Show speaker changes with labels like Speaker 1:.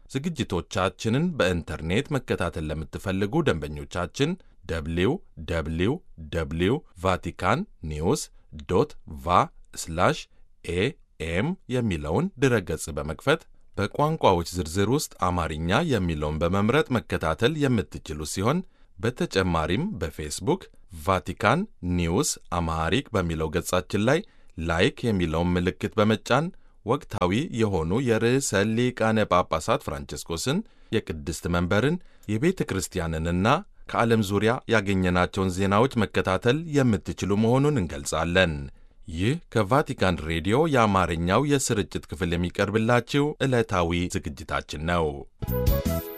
Speaker 1: ዝግጅቶቻችንን በኢንተርኔት መከታተል ለምትፈልጉ ደንበኞቻችን www.vaticannews.va/am የሚለውን ድረገጽ በመክፈት በቋንቋዎች ዝርዝር ውስጥ አማርኛ የሚለውን በመምረጥ መከታተል የምትችሉ ሲሆን በተጨማሪም በፌስቡክ ቫቲካን ኒውስ አማሃሪክ በሚለው ገጻችን ላይ ላይክ የሚለውን ምልክት በመጫን ወቅታዊ የሆኑ የርዕሰ ሊቃነ ጳጳሳት ፍራንቺስኮስን፣ የቅድስት መንበርን፣ የቤተ ክርስቲያንንና ከዓለም ዙሪያ ያገኘናቸውን ዜናዎች መከታተል የምትችሉ መሆኑን እንገልጻለን። ይህ ከቫቲካን ሬዲዮ የአማርኛው የስርጭት ክፍል የሚቀርብላችሁ ዕለታዊ ዝግጅታችን ነው።